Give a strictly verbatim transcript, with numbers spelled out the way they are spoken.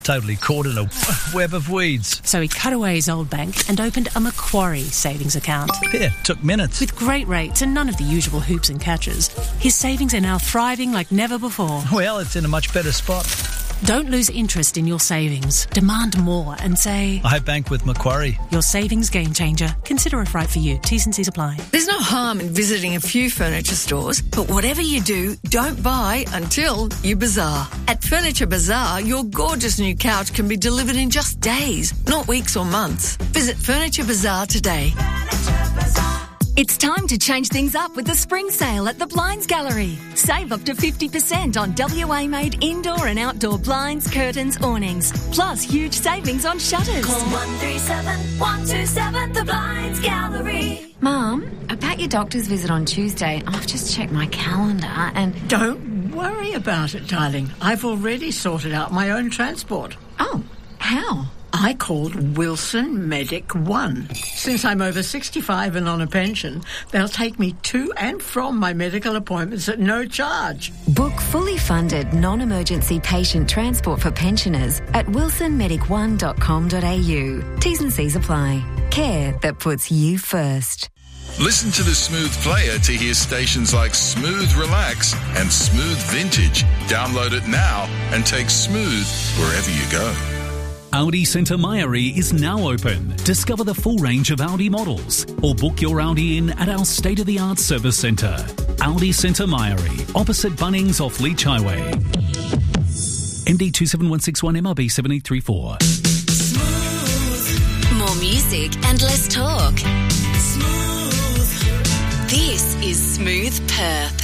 Totally caught in a web of weeds. So he cut away his old bank and opened a Macquarie savings account. Yeah, took minutes. With great rates and none of the usual hoops and catches, his savings are now thriving like never before. Well, it's in a much better spot. Don't lose interest in your savings. Demand more and say, I bank with Macquarie. Your savings game changer. Consider if right for you. T's and C's apply. There's no harm in visiting a few furniture stores, but whatever you do, don't buy until you bazaar. At Furniture Bazaar, your gorgeous new couch can be delivered in just days, not weeks or months. Visit Furniture Bazaar today. Furniture Bazaar. It's time to change things up with the spring sale at the Blinds Gallery. Save up to fifty percent on W A-made indoor and outdoor blinds, curtains, awnings. Plus huge savings on shutters. Call one three seven, one two seven, the Blinds Gallery. Mum, about your doctor's visit on Tuesday, I've just checked my calendar and... Don't worry about it, darling. I've already sorted out my own transport. Oh, how? I called Wilson Medic One. Since I'm over sixty-five and on a pension, they'll take me to and from my medical appointments at no charge. Book fully funded non-emergency patient transport for pensioners at wilson medic one dot com dot a u. T's and C's apply. Care that puts you first. Listen to the Smooth Player to hear stations like Smooth Relax and Smooth Vintage. Download it now and take Smooth wherever you go. Audi Centre Mairie is now open. Discover the full range of Audi models or book your Audi in at our state-of-the-art service centre. Audi Centre Mairie, opposite Bunnings off Leach Highway. M D two seven one six one M R B seven eight three four. Smooth. More music and less talk. Smooth. This is Smooth Perth.